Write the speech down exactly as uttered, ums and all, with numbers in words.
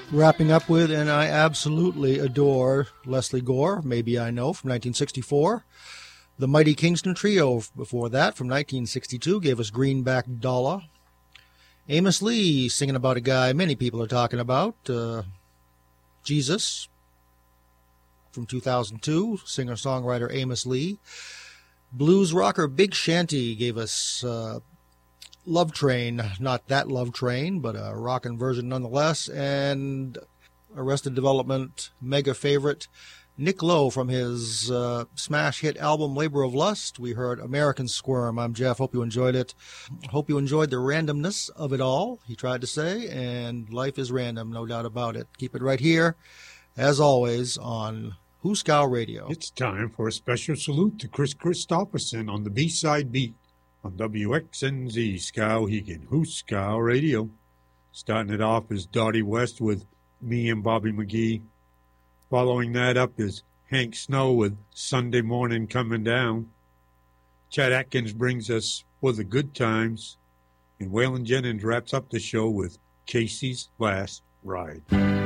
Wrapping up with, and I absolutely adore, Leslie Gore, Maybe I Know, from nineteen sixty-four. The Mighty Kingston Trio before that, from nineteen sixty-two, gave us Greenback Dollar. Amos Lee, singing about a guy many people are talking about, uh, Jesus, from two thousand two, singer-songwriter Amos Lee. Blues rocker Big Shanty gave us uh, Love Train, not that Love Train, but a rockin' version nonetheless. And Arrested Development mega favorite Nick Lowe from his uh, smash hit album Labor of Lust. We heard American Squirm. I'm Jeff. Hope you enjoyed it. Hope you enjoyed the randomness of it all, he tried to say, and life is random, no doubt about it. Keep it right here, as always, on Hooskow Radio. It's time for a special salute to Chris Christopherson on the B-Side Beat on W X N Z Skowhegan, Hooskow Radio. Starting it off is Dottie West with Me and Bobby McGee. Following that up is Hank Snow with Sunday Morning Coming Down. Chad Atkins brings us For the Good Times. And Waylon Jennings wraps up the show with Casey's Last Ride.